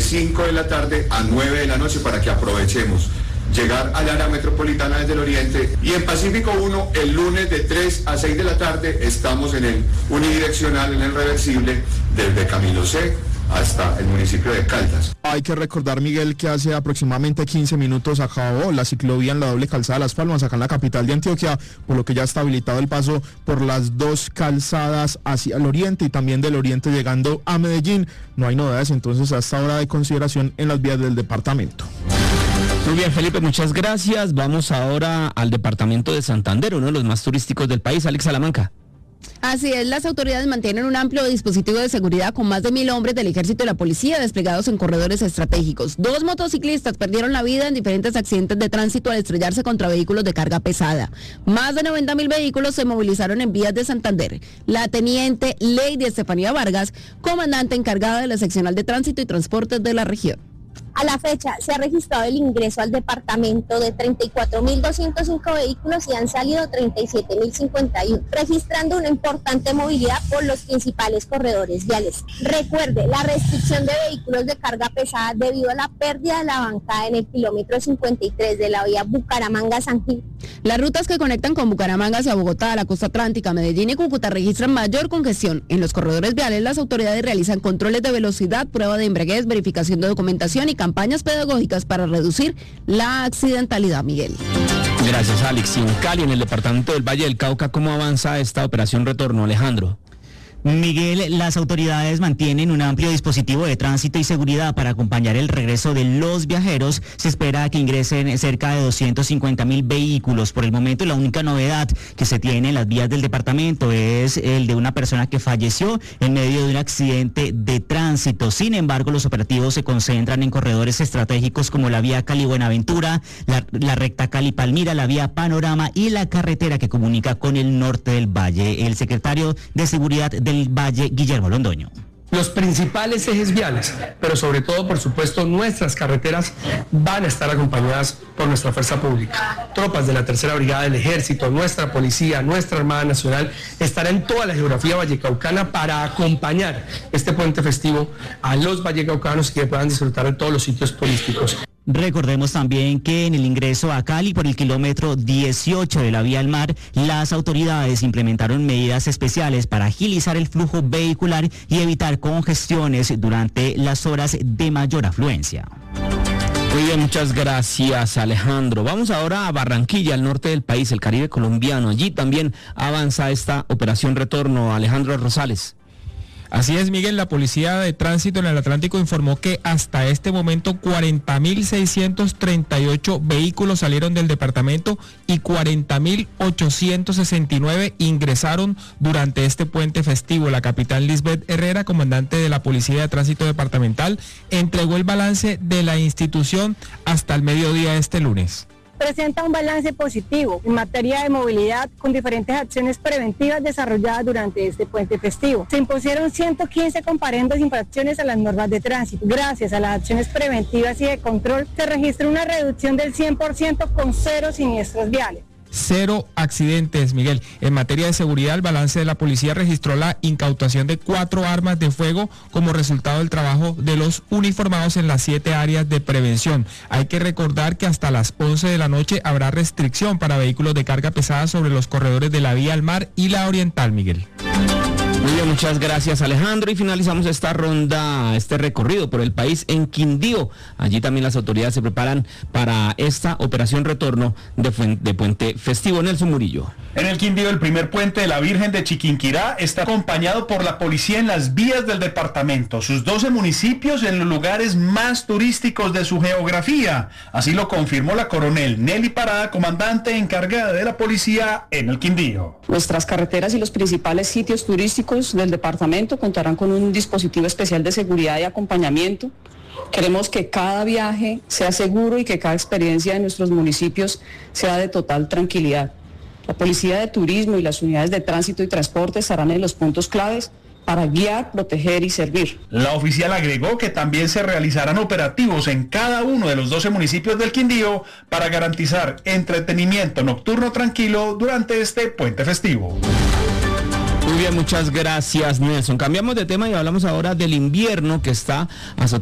5 de la tarde a 9 de la noche para que aprovechemos llegar al área metropolitana desde el oriente. Y en Pacífico 1, el lunes de 3 a 6 de la tarde, estamos en el unidireccional, en el reversible, desde Camilo C hasta el municipio de Caldas. Hay que recordar, Miguel, que hace aproximadamente 15 minutos acabó la ciclovía en la doble calzada Las Palmas, acá en la capital de Antioquia, por lo que ya está habilitado el paso por las dos calzadas hacia el oriente y también del oriente llegando a Medellín. No hay novedades entonces hasta ahora de consideración en las vías del departamento. Muy bien, Felipe, muchas gracias. Vamos ahora al departamento de Santander, uno de los más turísticos del país. Alex Salamanca. Así es, las autoridades mantienen un amplio dispositivo de seguridad con más de 1.000 hombres del ejército y la policía desplegados en corredores estratégicos. 2 motociclistas perdieron la vida en diferentes accidentes de tránsito al estrellarse contra vehículos de carga pesada. Más de 90.000 vehículos se movilizaron en vías de Santander. La teniente Lady Estefanía Vargas, comandante encargada de la seccional de tránsito y transportes de la región. A la fecha se ha registrado el ingreso al departamento de 34.205 vehículos y han salido 37.051, registrando una importante movilidad por los principales corredores viales. Recuerde, la restricción de vehículos de carga pesada debido a la pérdida de la bancada en el kilómetro 53 de la vía Bucaramanga-San Gil. Las rutas que conectan con Bucaramanga hacia Bogotá, la costa atlántica, Medellín y Cúcuta registran mayor congestión. En los corredores viales las autoridades realizan controles de velocidad, prueba de embriaguez, verificación de documentación y campañas pedagógicas para reducir la accidentalidad, Miguel. Gracias, Alex. Y en Cali, en el departamento del Valle del Cauca, ¿cómo avanza esta operación retorno, Alejandro? Miguel, las autoridades mantienen un amplio dispositivo de tránsito y seguridad para acompañar el regreso de los viajeros. Se espera que ingresen cerca de 250.000 vehículos. Por el momento, la única novedad que se tiene en las vías del departamento es el de una persona que falleció en medio de un accidente de tránsito. Sin embargo, los operativos se concentran en corredores estratégicos como la vía Cali-Buenaventura, la recta Cali-Palmira, la vía Panorama y la carretera que comunica con el norte del valle. El secretario de Seguridad del Valle, Guillermo Londoño. Los principales ejes viales, pero sobre todo, por supuesto, nuestras carreteras van a estar acompañadas por nuestra fuerza pública. Tropas de la Tercera Brigada del Ejército, nuestra policía, nuestra Armada Nacional estará en toda la geografía vallecaucana para acompañar este puente festivo a los vallecaucanos que puedan disfrutar de todos los sitios turísticos. Recordemos también que en el ingreso a Cali por el kilómetro 18 de la vía al mar, las autoridades implementaron medidas especiales para agilizar el flujo vehicular y evitar congestiones durante las horas de mayor afluencia. Muy bien, muchas gracias, Alejandro. Vamos ahora a Barranquilla, al norte del país, el Caribe colombiano. Allí también avanza esta operación retorno. Alejandro Rosales. Así es, Miguel, la Policía de Tránsito en el Atlántico informó que hasta este momento 40.638 vehículos salieron del departamento y 40.869 ingresaron durante este puente festivo. La capitán Lisbeth Herrera, comandante de la Policía de Tránsito Departamental, entregó el balance de la institución hasta el mediodía de este lunes. Presenta un balance positivo en materia de movilidad con diferentes acciones preventivas desarrolladas durante este puente festivo. Se impusieron 115 comparendos e infracciones a las normas de tránsito. Gracias a las acciones preventivas y de control se registra una reducción del 100% con 0 siniestros viales. 0 accidentes, Miguel. En materia de seguridad, el balance de la policía registró la incautación de 4 armas de fuego como resultado del trabajo de los uniformados en las 7 áreas de prevención. Hay que recordar que hasta las 11 de la noche habrá restricción para vehículos de carga pesada sobre los corredores de la vía al mar y la oriental, Miguel. Muy bien, muchas gracias, Alejandro, y finalizamos esta ronda, este recorrido por el país en Quindío. Allí también las autoridades se preparan para esta operación retorno de puente festivo. Nelson Murillo. En el Quindío, el primer puente de la Virgen de Chiquinquirá está acompañado por la policía en las vías del departamento, sus 12 municipios en los lugares más turísticos de su geografía. Así lo confirmó la coronel Nelly Parada, comandante encargada de la policía en el Quindío. Nuestras carreteras y los principales sitios turísticos del departamento contarán con un dispositivo especial de seguridad y acompañamiento. Queremos que cada viaje sea seguro y que cada experiencia de nuestros municipios sea de total tranquilidad. La Policía de Turismo y las unidades de tránsito y transporte estarán en los puntos claves para guiar, proteger y servir. La oficial agregó que también se realizarán operativos en cada uno de los 12 municipios del Quindío para garantizar entretenimiento nocturno tranquilo durante este puente festivo. Muy bien, muchas gracias, Nelson. Cambiamos de tema y hablamos ahora del invierno que está azotando